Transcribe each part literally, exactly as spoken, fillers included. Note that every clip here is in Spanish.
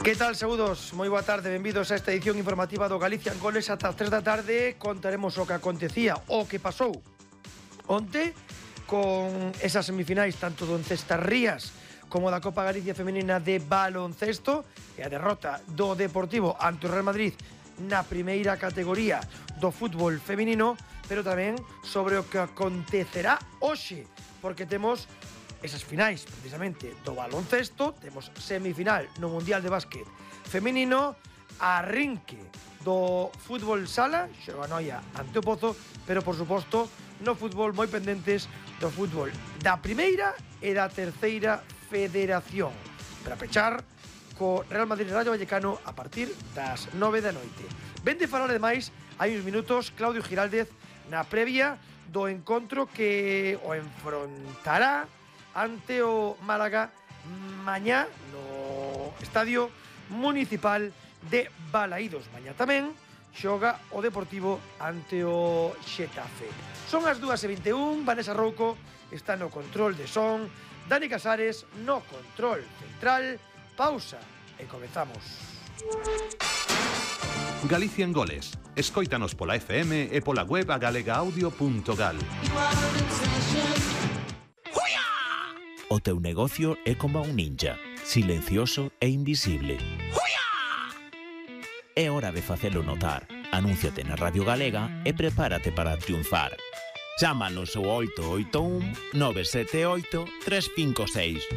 Que tal, saúdos? Moi boa tarde, benvidos a esta edición informativa do Galicia en Goles. Ata as tres da tarde contaremos o que acontecía, o que pasou onte con esas semifinais tanto do Encestas Rías como da Copa Galicia Femenina de baloncesto e a derrota do Deportivo ante o Real Madrid na primeira categoría do fútbol feminino, pero tamén sobre o que acontecerá hoxe, porque temos esas finais, precisamente, do baloncesto. Temos semifinal no Mundial de Básquet femenino, arrinque do fútbol sala, xoga Noia ante o Pozo, pero, por suposto, no fútbol moi pendentes do fútbol da primeira e da terceira federación. Para pechar co Real Madrid Rayo Vallecano a partir das nove da noite. Ven de falar, ademais, hai uns minutos, Claudio Giraldez na previa do encontro que o enfrontará ante o Málaga mañá no Estadio Municipal de Balaídos. Mañá tamén xoga o Deportivo ante o Xetafe. Son as dúas e vinte e un, Vanessa Rouco está no control de son, Dani Casares no control central. Pausa e comezamos. Galicia en Goles. Escóitanos pola F M e pola web a galega audio punto gal. O teu negocio é como un ninja, silencioso e invisible. É hora de facelo notar. Anúnciate na Radio Galega e prepárate para triunfar. Chámanos ao oito oito un nove sete oito tres cinco seis.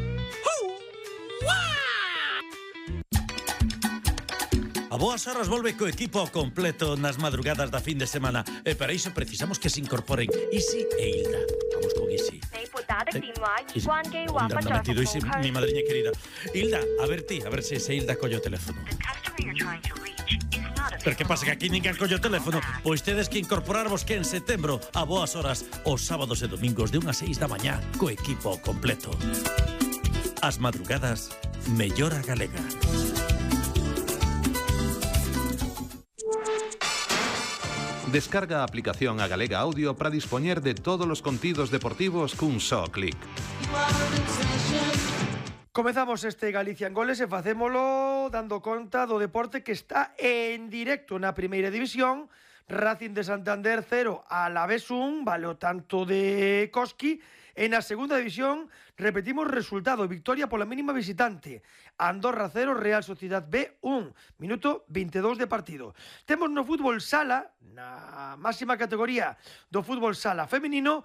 A boas horas volve co equipo completo nas madrugadas da fin de semana. E para iso precisamos que se incorporen Isi e Hilda. Vamos con Isi. Isi, mi madriña querida. Hilda, a ver ti, a ver se se Hilda colle o teléfono. Pero que pasa que aquí ninguén colle o teléfono? Pois tedes que incorporarvos que en setembro a boas horas os sábados e domingos de unha a seis da mañá co equipo completo. As madrugadas mellora galega. Descarga a aplicación a Galega Audio para dispoñer de todos os contidos deportivos cun só clic. Comezamos este Galicia en Goles e facémolo dando conta do deporte que está en directo na primeira división. Racing de Santander cero, Alavés un, vale o tanto de Koski. En a segunda división repetimos resultado, victoria pola mínima visitante. Andorra cero, Real Sociedad B un, minuto vinte e dous de partido. Temos no fútbol sala, na máxima categoría do fútbol sala femenino,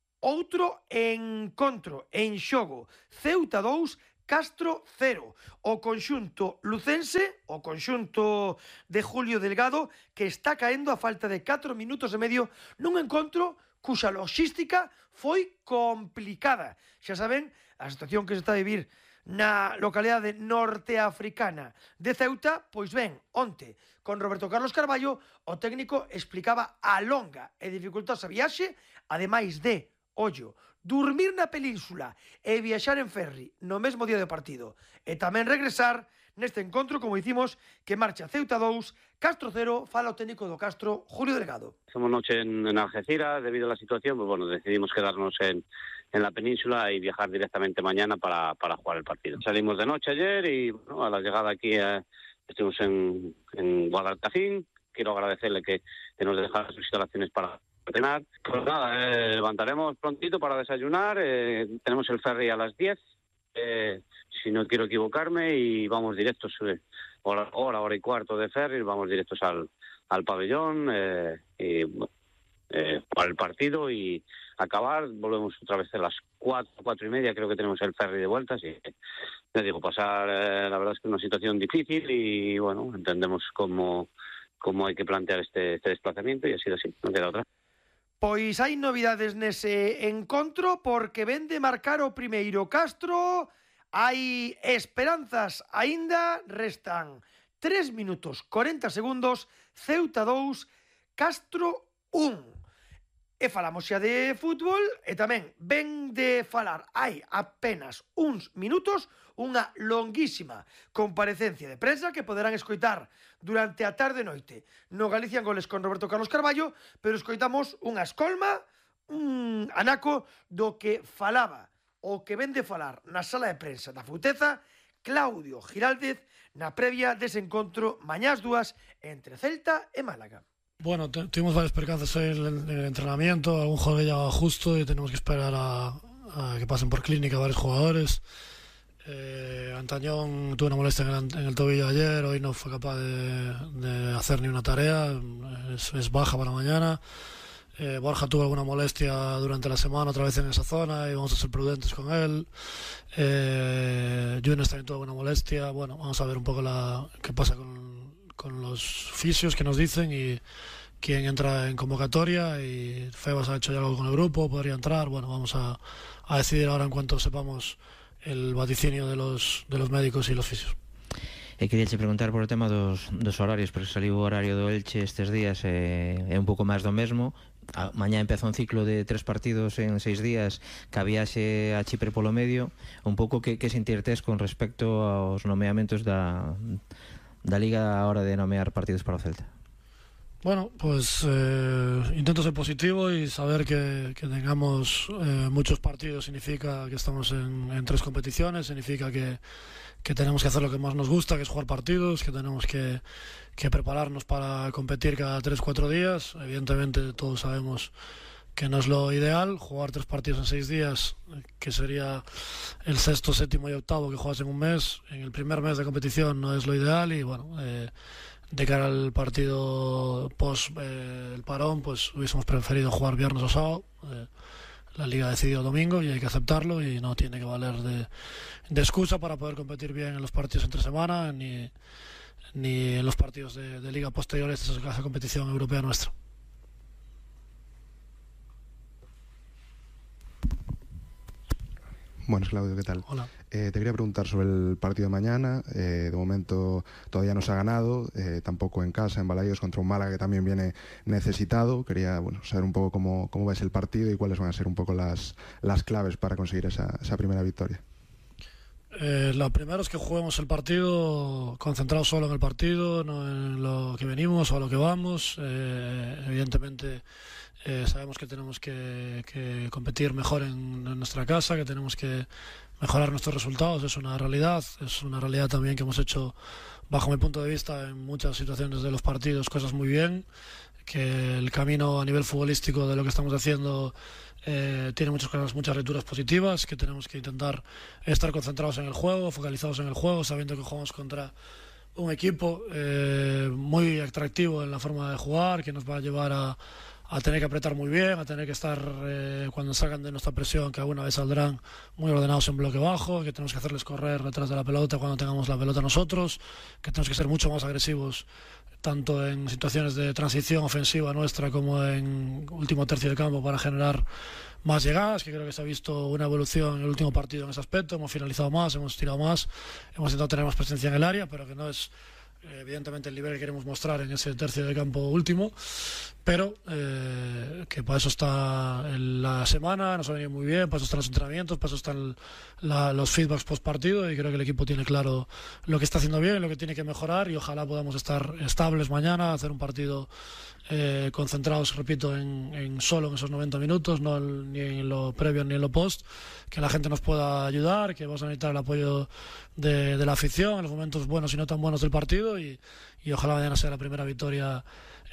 outro encontro en xogo. Ceuta dous, Castro cero. O conxunto lucense, o conxunto de Julio Delgado, que está caendo a falta de catro minutos e medio nun encontro cuxa logística foi complicada. Xa saben, a situación que se está a vivir na localidade norteafricana de Ceuta, pois ben, onte, con Roberto Carlos Carballo, o técnico explicaba a longa e dificultosa viaxe, ademais de, ollo, dormir na península e viaxar en ferry no mesmo día do partido e tamén regresar neste encontro, como dicimos, que marcha Ceuta dous, Castro cero. Fala o técnico do Castro, Julio Delgado. Somos noche en, en Algeciras, debido a la situación, pues bueno, decidimos quedarnos en, en la península y viajar directamente mañana para, para jugar el partido. Salimos de noche ayer y bueno, a la llegada aquí eh, estuvimos en, en Guadalcacín. Quiero agradecerle que, que nos dejara sus instalaciones para entrenar. Pues nada, eh, levantaremos prontito para desayunar, eh, tenemos el ferry a las diez, eh, si no quiero equivocarme, y vamos directos, eh, hora, hora, hora y cuarto de ferry, vamos directos al, al pabellón, eh, y, eh, para el partido y acabar, volvemos otra vez a las cuatro, cuatro y media, creo que tenemos el ferry de vuelta, así que, les digo, pasar, eh, la verdad es que es una situación difícil y bueno, entendemos cómo, cómo hay que plantear este, este desplazamiento y ha sido así, no queda otra. Pois hai novidades nese encontro, porque ven de marcar o primeiro Castro. Hai esperanzas aínda, restan tres minutos corenta segundos, Ceuta dous, Castro un. E falamos xa de fútbol e tamén ven de falar hai apenas uns minutos unha longuísima comparecencia de prensa que poderán escoitar durante a tarde e noite no Galicia en Goles con Roberto Carlos Carballo, pero escoitamos unha escolma, un anaco do que falaba o que ven de falar na sala de prensa da Futeza Claudio Giraldez na previa dese encontro mañás dúas entre Celta e Málaga. Bueno, tuvimos varios percances hoy en el entrenamiento, algún jugador ya justo y tenemos que esperar a, a que pasen por clínica varios jugadores. Eh, Antañón tuvo una molestia en el, en el tobillo ayer, hoy no fue capaz de, de hacer ni una tarea, es, es baja para mañana. Eh, Borja tuvo alguna molestia durante la semana otra vez en esa zona y vamos a ser prudentes con él. Eh, Yunes también tuvo alguna molestia. Bueno, vamos a ver un poco la, qué pasa con, con los fisios que nos dicen y quién entra en convocatoria. Y Febas ha hecho ya algo con el grupo, podría entrar. Bueno, vamos a, a decidir ahora en cuanto sepamos el vaticinio de los, de los médicos y los fisios. E quería che preguntar por o tema dos, dos horarios, porque saliu o horario do Elche estes días e é un pouco máis do mesmo. A, mañá empeza un ciclo de tres partidos en seis días, que viaxe a Chipre polo medio. Un pouco que, que sentirtes con respecto aos nomeamentos da, da Liga a hora de nomear partidos para o Celta? Bueno, pues eh, intento ser positivo y saber que, que tengamos eh, muchos partidos significa que estamos en, en tres competiciones, significa que, que tenemos que hacer lo que más nos gusta, que es jugar partidos, que tenemos que, que prepararnos para competir cada tres, cuatro días. Evidentemente todos sabemos que no es lo ideal, jugar tres partidos en seis días, que sería el sexto, séptimo y octavo que juegas en un mes, en el primer mes de competición no es lo ideal y bueno... Eh, de cara al partido post eh, el parón, pues hubiésemos preferido jugar viernes o sábado. Eh, la Liga ha decidido domingo y hay que aceptarlo y no tiene que valer de, de excusa para poder competir bien en los partidos entre semana ni, ni en los partidos de, de Liga posteriores a esa competición europea nuestra. Buenas, Claudio, ¿qué tal? Hola. Eh, te quería preguntar sobre el partido de mañana. Eh, de momento todavía no se ha ganado, eh, tampoco en casa, en Balaídos, contra un Málaga que también viene necesitado. Quería bueno, saber un poco cómo, cómo ves el partido y cuáles van a ser un poco las, las claves para conseguir esa, esa primera victoria. Eh, lo primero es que juguemos el partido concentrados solo en el partido, no en lo que venimos o a lo que vamos. Eh, evidentemente eh, sabemos que tenemos que, que competir mejor en, en nuestra casa, que tenemos que mejorar nuestros resultados, es una realidad, es una realidad también que hemos hecho, bajo mi punto de vista, en muchas situaciones de los partidos cosas muy bien, que el camino a nivel futbolístico de lo que estamos haciendo eh, tiene muchas cosas, muchas lecturas positivas, que tenemos que intentar estar concentrados en el juego, focalizados en el juego, sabiendo que jugamos contra un equipo eh, muy atractivo en la forma de jugar, que nos va a llevar a a tener que apretar muy bien, a tener que estar, eh, cuando salgan de nuestra presión, que alguna vez saldrán muy ordenados en bloque bajo, que tenemos que hacerles correr detrás de la pelota cuando tengamos la pelota nosotros, que tenemos que ser mucho más agresivos, tanto en situaciones de transición ofensiva nuestra como en último tercio de campo para generar más llegadas, que creo que se ha visto una evolución en el último partido en ese aspecto, hemos finalizado más, hemos tirado más, hemos intentado tener más presencia en el área, pero que no es evidentemente el nivel que queremos mostrar en ese tercio de campo último, pero eh, que para eso está la semana, nos ha venido muy bien, para eso están los entrenamientos, para eso están la, los feedbacks post partido y creo que el equipo tiene claro lo que está haciendo bien, lo que tiene que mejorar y ojalá podamos estar estables mañana, hacer un partido eh, concentrados, repito, en, en solo en esos noventa minutos, no el, ni en lo previo ni en lo post, que la gente nos pueda ayudar, que vamos a necesitar el apoyo de, de la afición en los momentos buenos y no tan buenos del partido y, y ojalá mañana sea la primera victoria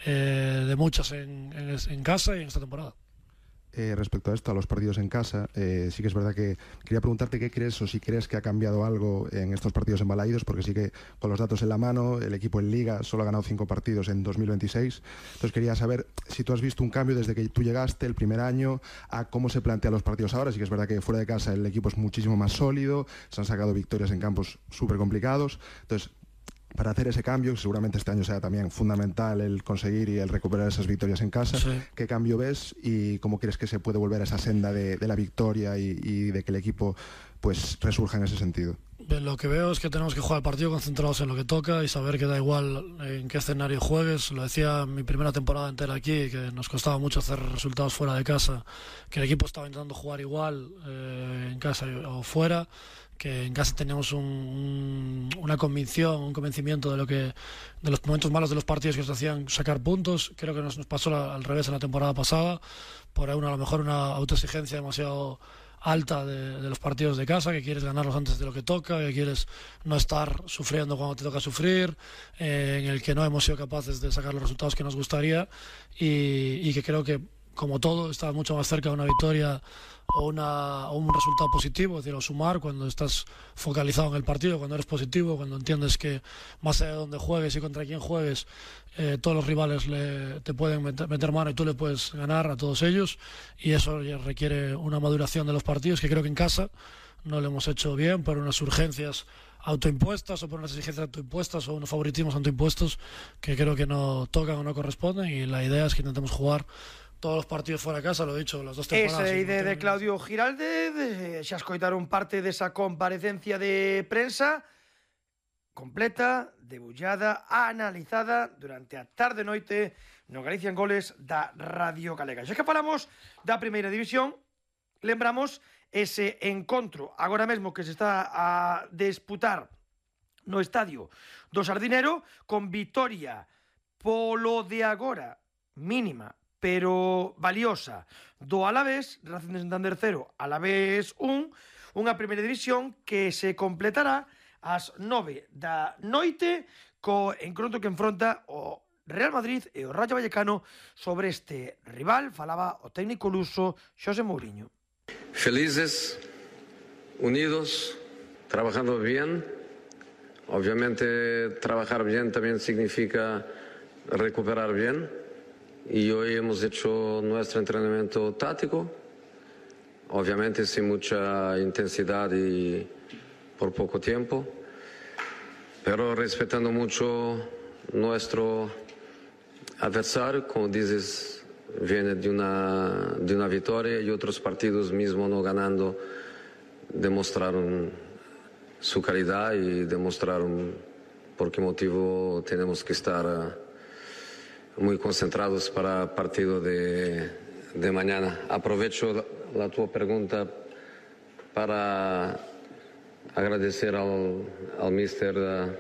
eh, de muchas en, en, en casa y en esta temporada. Eh, respecto a esto, a los partidos en casa, eh, sí que es verdad que quería preguntarte qué crees o si crees que ha cambiado algo en estos partidos en Balaídos, porque sí que con los datos en la mano, el equipo en Liga solo ha ganado cinco partidos en dos mil veintiséis. Entonces quería saber si tú has visto un cambio desde que tú llegaste el primer año a cómo se plantean los partidos ahora. Sí que es verdad que fuera de casa el equipo es muchísimo más sólido, se han sacado victorias en campos súper complicados. Entonces, para hacer ese cambio, seguramente este año sea también fundamental el conseguir y el recuperar esas victorias en casa. Sí. ¿Qué cambio ves y cómo crees que se puede volver a esa senda de, de la victoria y, y de que el equipo pues resurja en ese sentido? Bien, lo que veo es que tenemos que jugar el partido concentrados en lo que toca y saber que da igual en qué escenario juegues. Lo decía en mi primera temporada entera aquí, que nos costaba mucho hacer resultados fuera de casa, que el equipo estaba intentando jugar igual eh, en casa o fuera, que en casa teníamos un, un, una convicción, un convencimiento de lo que de los momentos malos de los partidos que nos hacían sacar puntos. Creo que nos, nos pasó la, al revés en la temporada pasada, por una, a lo mejor una autoexigencia demasiado alta de, de los partidos de casa, que quieres ganarlos antes de lo que toca, que quieres no estar sufriendo cuando te toca sufrir, eh, en el que no hemos sido capaces de sacar los resultados que nos gustaría y, y que creo que, como todo, está mucho más cerca de una victoria o, una, o un resultado positivo, es decir, o sumar cuando estás focalizado en el partido, cuando eres positivo, cuando entiendes que más allá de donde juegues y contra quién juegues, eh, todos los rivales le, te pueden meter, meter mano y tú le puedes ganar a todos ellos, y eso requiere una maduración de los partidos que creo que en casa no lo hemos hecho bien por unas urgencias autoimpuestas o por unas exigencias autoimpuestas o unos favoritismos autoimpuestos que creo que no tocan o no corresponden, y la idea es que intentemos jugar todos los partidos fuera de casa, lo he dicho, las dos temporadas. Esa idea de Claudio Giraldez, xa escoitaron parte desa comparecencia de prensa completa, debullada, analizada durante a tarde e noite no Galicia en Goles da Radio Galega. Xa que falamos da primeira división, lembramos ese encontro agora mesmo que se está a disputar no estadio do Sardinero, con vitoria polo de agora mínima pero valiosa do Alavés, Racing de Santander cero, Alavés un, unha primeira división que se completará ás nove da noite co encontro que enfronta o Real Madrid e o Rayo Vallecano sobre este rival. Falaba o técnico luso Xosé Mourinho. Felices, unidos, trabajando bien. Obviamente trabajar bien también significa recuperar bien. Y hoy hemos hecho nuestro entrenamiento táctico, obviamente sin mucha intensidad y por poco tiempo, pero respetando mucho nuestro adversario. Como dices, viene de una, de una victoria, y otros partidos mismo no ganando demostraron su calidad y demostraron por qué motivo tenemos que estar muy concentrados para el partido de, de mañana. Aprovecho la, la tu pregunta para agradecer al, al míster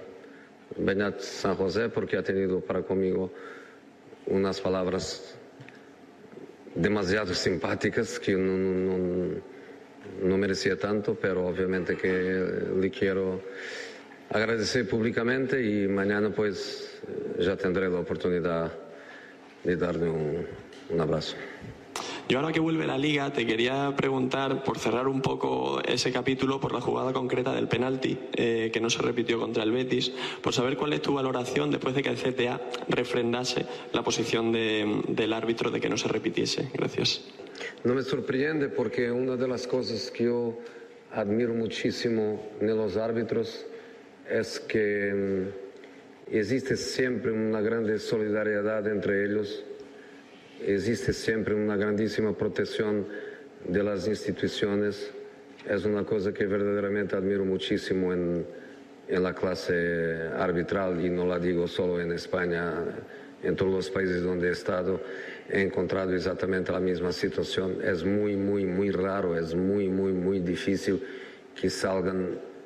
Beñat San José, porque ha tenido para conmigo unas palabras demasiado simpáticas que no, no, no merecía tanto, pero obviamente que le quiero agradecer públicamente, y mañana pues ya tendré la oportunidad de darle un, un abrazo. Y ahora que vuelve la Liga, te quería preguntar, por cerrar un poco ese capítulo, por la jugada concreta del penalti, eh, que no se repitió contra el Betis, por saber cuál es tu valoración después de que el C T A refrendase la posición de, del árbitro de que no se repitiese. Gracias. No me sorprende, porque una de las cosas que yo admiro muchísimo en los árbitros es que existe siempre una grande solidaridad entre ellos, existe siempre una grandísima protección de las instituciones. Es una cosa que verdaderamente admiro muchísimo en, en la clase arbitral, y no la digo solo en España, en todos los países donde he estado he encontrado exactamente la misma situación. Es muy, muy, muy raro, es muy, muy, muy difícil que salgan